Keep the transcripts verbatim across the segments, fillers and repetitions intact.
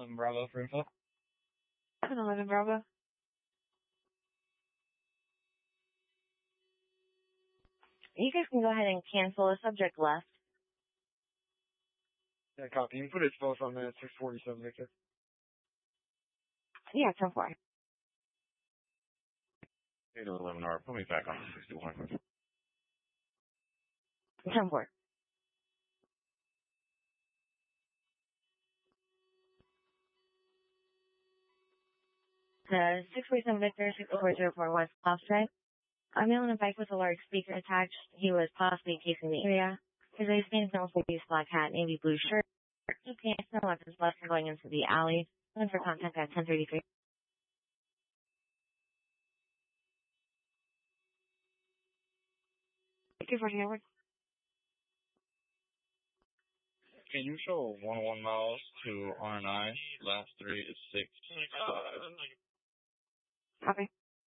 eleven Bravo for info. ten eleven Bravo. You guys can go ahead and cancel. The subject left. Yeah, copy. You can put it both on the six forty-seven, Victor. Yeah, ten four. eight eleven R, put me back on sixty-one. ten four. The six forty-seven Victor, six four zero four West Offside. I'm on a bike with a large speaker attached. He was possibly casing the area. His waistband is also used black hat, navy blue shirt. He pants, no weapons left, and going into the alley. Looking for contact at ten thirty-three. two forty Edward. Can you show one oh one miles to R and I? Last three is six five. Copy.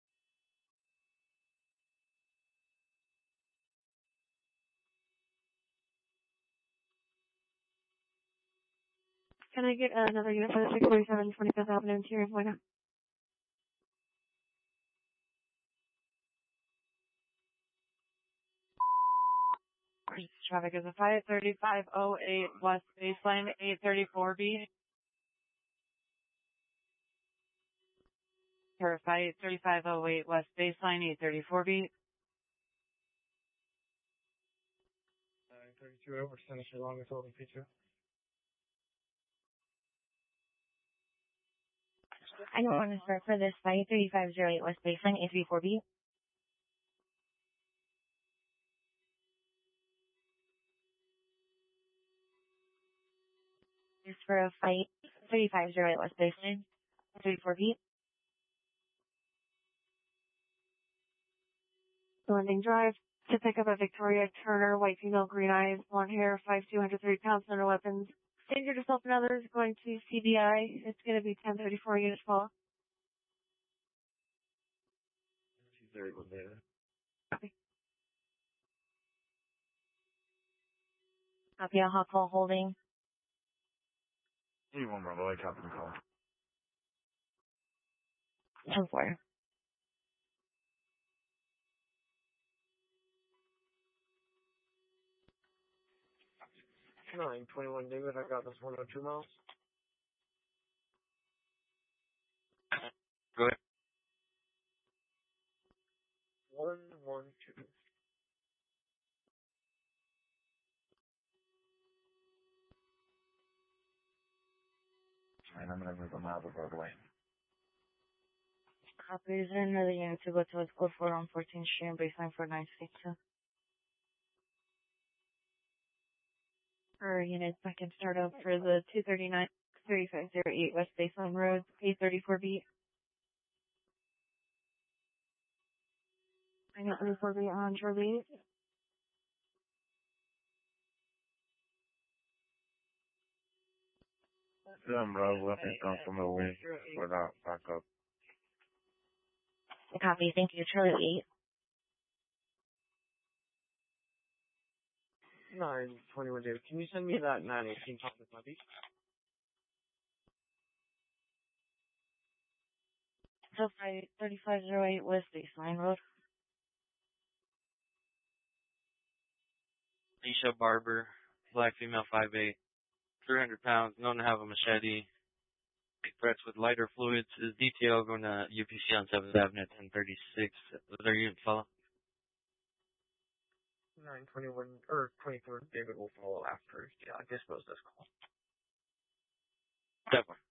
Can I get another unit for the six forty-seven twenty-fifth Avenue interior point? Traffic is a five thirty-five oh eight West Baseline eight thirty-four B. For five thirty-five oh eight West Baseline eight thirty-four B. nine thirty-two over, finish your longest holding feature. I don't want to start for this five thirty-five oh eight West Baseline eight thirty-four B. It's for a fight thirty-five oh eight West Baseline eight thirty-four B. Landing Drive to pick up a Victoria Turner, white female, green eyes, blonde hair, five two, one hundred thirty pounds, no weapons. Danger to self and others, going to C B I. It's going to be ten thirty-four units fall. Copy. Copy, a hot call holding. eighty-one Bravo, I copy the call. ten four. nine twenty-one David, I got this one oh two miles. Go ahead. one one two. And I'm going to move a mile to the way. Copy, is there another unit to go to its code four on fourteenth Street and baseline for nine sixty-two? Or units, I can start up for the two thirty-nine thirty-five oh eight West Baseline Road, eight thirty-four B. I got thirty-four B on Charlie. seven Bravo, left and come from the wind without backup. Copy, thank you. Charlie eight. nine twenty-one David, can you send me that nine eighteen top of my beach? So thirty-five oh eight West Baseline Road. Alicia Barber, black female, five eight, three hundred pounds, known to have a machete. Threats with lighter fluids. Is detail going to U P C on seventh Avenue at ten thirty-six. Was there unit follow? nine twenty-one, or twenty-four David will follow after. Yeah, I dispose this call. Definitely.